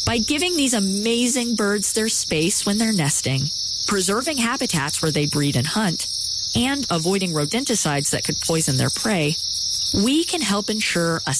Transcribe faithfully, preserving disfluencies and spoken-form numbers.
By giving these amazing birds their space when they're nesting, preserving habitats where they breed and hunt, and avoiding rodenticides that could poison their prey, we can help ensure a